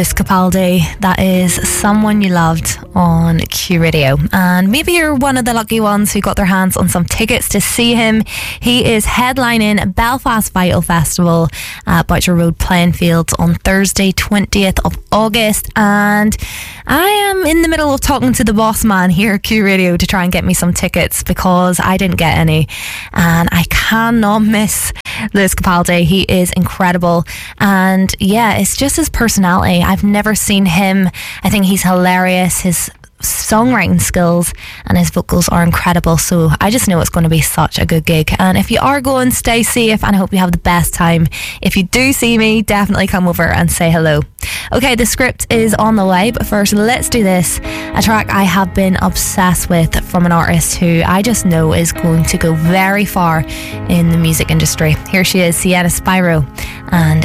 Lewis Capaldi. That is Someone You Loved on Q Radio. And maybe you're one of the lucky ones who got their hands on some tickets to see him. He is headlining Belfast Vital Festival at Boucher Road playing fields on Thursday 20th of August. And I am in the middle of talking to the boss man here at Q Radio to try and get me some tickets because I didn't get any. And I cannot miss Lewis Capaldi. He is incredible. And yeah, it's just his personality. I've never seen him. I think he's hilarious. His songwriting skills and his vocals are incredible, so I just know it's going to be such a good gig. And if you are going, stay safe and I hope you have the best time. If you do see me, definitely come over and say hello. Okay, the script is on the way, but first let's do this. A track I have been obsessed with from an artist who I just know is going to go very far in the music industry. Here she is, Sienna Spyro, and